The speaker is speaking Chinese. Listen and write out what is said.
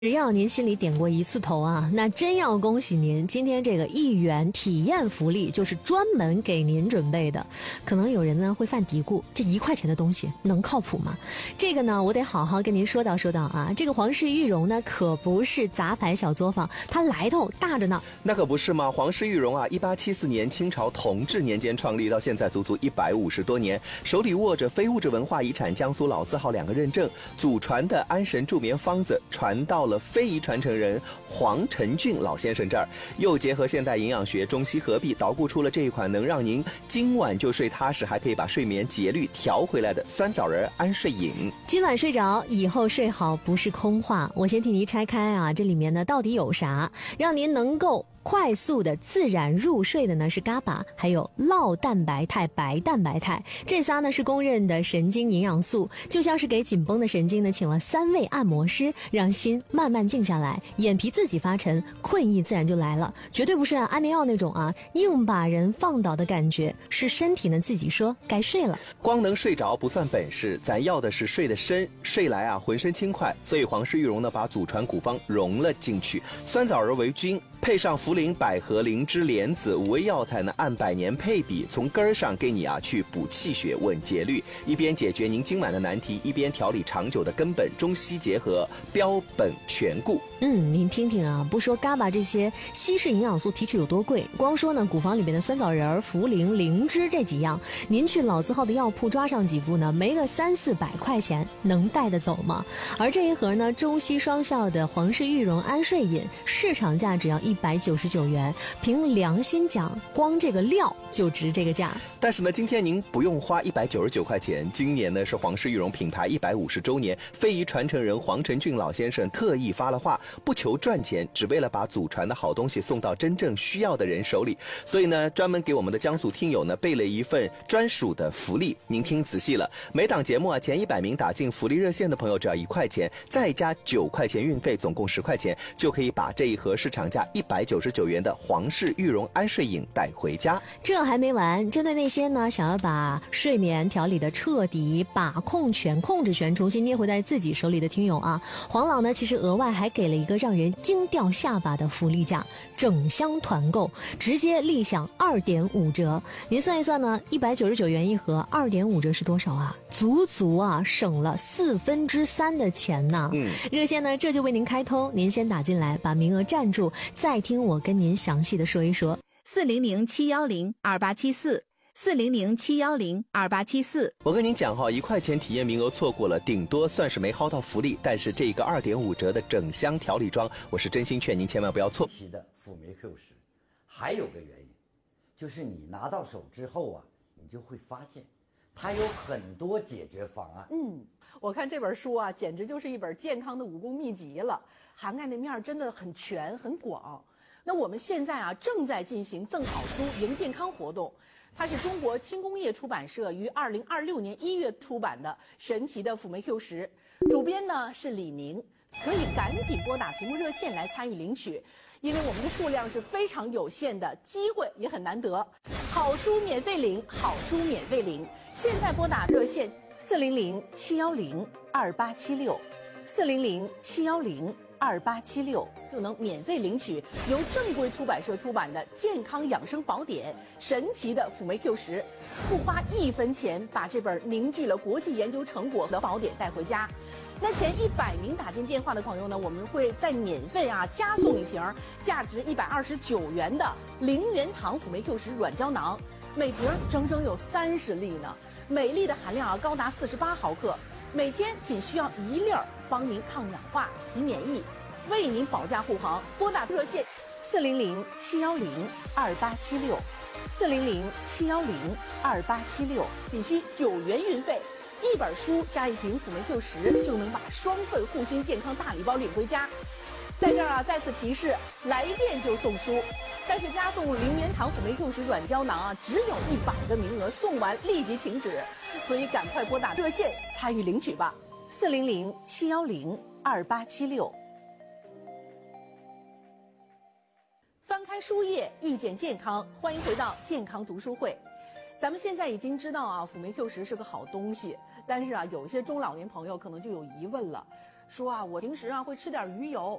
只要您心里点过一次头啊，那真要恭喜您，今天这个1元体验福利就是专门给您准备的。可能有人呢会犯嘀咕，这1块钱的东西能靠谱吗？这个呢我得好好跟您说道说道啊。这个皇室玉荣呢可不是杂牌小作坊，它来头大着呢。 那可不是吗？皇室玉荣啊，1874年清朝同治年间创立，到现在足足150多年，手里握着非物质文化遗产江苏老字号2个认证，祖传的安神助眠方子传到了非遗传承人黄承俊老先生这儿，又结合现代营养学中西合璧，捣鼓出了这一款能让您今晚就睡踏实，还可以把睡眠节律调回来的酸枣仁安睡饮。 今晚睡着，以后睡好不是空话。我先替您拆开啊，这里面呢到底有啥，让您能够快速的自然入睡的呢是伽巴，还有酪蛋白肽、白蛋白肽，这仨呢是公认的神经营养素，就像是给紧绷的神经呢请了3位按摩师，让心慢慢静下来，眼皮自己发沉，困意自然就来了。绝对不是安眠药那种啊，硬把人放倒的感觉，是身体呢自己说该睡了。 光能睡着不算本事，咱要的是睡得深，睡来啊浑身轻快。所以皇室玉荣呢把祖传古方融了进去，酸枣仁为君，配上茯苓、百合、灵芝、莲子5味药材呢，按100年配比，从根儿上给你啊去补气血、稳节律，一边解决您今晚的难题，一边调理长久的根本，中西结合，标本全顾。 您听听啊，不说伽巴这些西式营养素提取有多贵，光说呢古方里面的酸枣仁、茯苓、灵芝这几样，您去老字号的药铺抓上几副呢，没个300-400块钱能带得走吗？而这一盒呢中西双效的皇室玉荣安睡饮，市场价只要199元，凭良心讲，光这个料就值这个价。 但是呢，今天您不用花199块钱，今年呢是皇室玉荣品牌150周年，非遗传承人黄承俊老先生特意发了话，不求赚钱，只为了把祖传的好东西送到真正需要的人手里。所以呢，专门给我们的江苏听友呢备了一份专属的福利，您听仔细了，每档节目啊前100名打进福利热线的朋友只要1块钱，再加9块钱运费，总共10块钱，就可以把这一盒市场价199元的皇室玉荣安睡饮带回家。 这还没完，针对那些呢想要把睡眠调理的彻底，把控权、控制权重新捏回在自己手里的听友啊，黄老呢其实额外还给了一个让人惊掉下巴的福利价，整箱团购直接立享2.5折。您算一算呢，199元一盒，2.5折是多少啊？足足啊省了3/4的钱呢。热线呢这就为您开通，您先打进来，把名额占住，再听我跟您详细的说一说。 400-710-2874，400-710-2874。 我跟您讲哈，1块钱体验名额错过了，顶多算是没薅到福利，但是这个2.5折的整箱调理装，我是真心劝您千万不要错。 期的辅酶 Q10，还有个原因，就是你拿到手之后啊，你就会发现，它有很多解决方案。 我看这本书啊，简直就是一本健康的武功秘籍了，涵盖的面真的很全很广。那我们现在啊正在进行赠好书赢健康活动，它是中国轻工业出版社于2026年1月出版的神奇的辅酶 Q10，主编呢是李宁，可以赶紧拨打屏幕热线来参与领取，因为我们的数量是非常有限的，机会也很难得。好书免费领，好书免费领，现在拨打热线400-710-2876，400-710-2876就能免费领取由正规出版社出版的健康养生宝典神奇的辅酶 Q10，不花1分钱把这本凝聚了国际研究成果的宝典带回家。那前100名打进电话的朋友呢，我们会再免费加送一瓶价值129元的0元堂辅酶 Q10软胶囊，每瓶整整有30粒呢，每粒的含量高达48毫克，每天仅需要1粒，帮您抗氧化、提免疫，为您保驾护航。拨打热线400-710-2876，400-710-2876，仅需9元运费。1本书加1瓶辅酶 Q10，就能把双份护心健康大礼包领回家。在这儿再次提示，来电就送书，但是加送0元堂辅酶 Q10软胶囊只有100个名额，送完立即停止，所以赶快拨打热线参与领取吧。 400-710-2876。 翻开书页，遇见健康，欢迎回到健康读书会。咱们现在已经知道辅酶 Q10是个好东西，但是有些中老年朋友可能就有疑问了， 说啊，我平时啊会吃点鱼油，